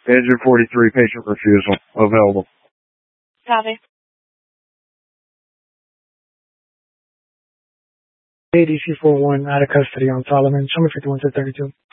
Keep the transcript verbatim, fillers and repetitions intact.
Engine forty-three, patient refusal, available. Copy. A D C four one out of custody on Solomon. Show me fifty-one to thirty-two.